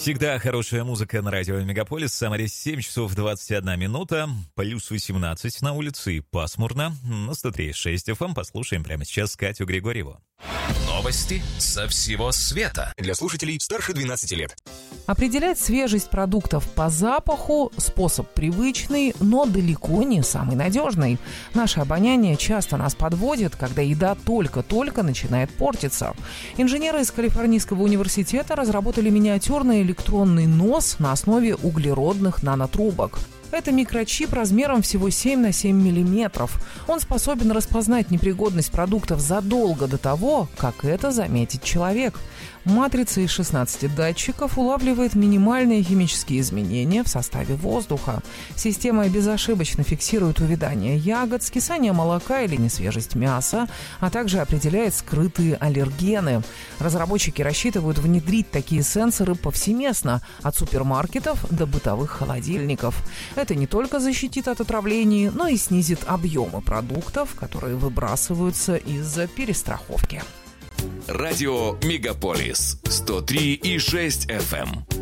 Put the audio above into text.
Всегда хорошая музыка на радио Мегаполис. Самаре 7 часов 21 минута, плюс 18 на улице и пасмурно. На 103.6 FM послушаем прямо сейчас Катю Григорьеву. Новости со всего света. Для слушателей старше 12 лет. Определять свежесть продуктов по запаху – способ привычный, но далеко не самый надежный. Наше обоняние часто нас подводит, когда еда только-только начинает портиться. Инженеры из Калифорнийского университета разработали миниатюрный электронный нос на основе углеродных нанотрубок. Это микрочип размером всего 7 на 7 миллиметров. Он способен распознать непригодность продуктов задолго до того, как это заметит человек. Матрица из 16 датчиков улавливает минимальные химические изменения в составе воздуха. Система безошибочно фиксирует увядание ягод, скисание молока или несвежесть мяса, а также определяет скрытые аллергены. Разработчики рассчитывают внедрить такие сенсоры повсеместно, от супермаркетов до бытовых холодильников. Это не только защитит от отравлений, но и снизит объемы продуктов, которые выбрасываются из-за перестраховки. Радио Мегаполис 103,6 FM.